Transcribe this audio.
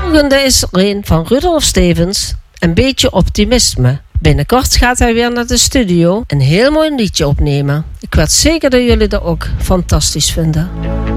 volgende is er een van Rudolf Stevens. Een beetje optimisme. Binnenkort gaat hij weer naar de studio. Een heel mooi liedje opnemen. Ik weet zeker dat jullie dat ook fantastisch vinden.